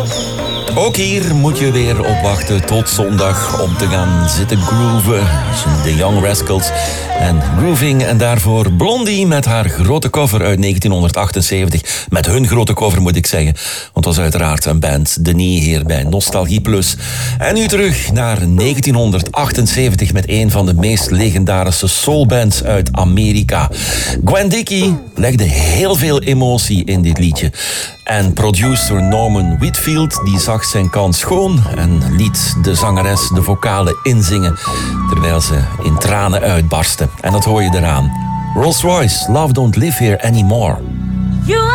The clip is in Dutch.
Ook hier moet je weer opwachten tot zondag om te gaan zitten grooven. De Young Rascals en Grooving. En daarvoor Blondie met haar grote cover uit 1978. Met hun grote cover moet ik zeggen. Want het was uiteraard een band, Denis hier bij Nostalgie Plus. En nu terug naar 1978 met een van de meest legendarische soulbands uit Amerika. Gwen Dickey legde heel veel emotie in dit liedje. En producer Norman Whitfield die zag zijn kans schoon en liet de zangeres de vocalen inzingen terwijl ze in tranen uitbarstte. En dat hoor je eraan. Rolls Royce, Love Don't Live Here Anymore.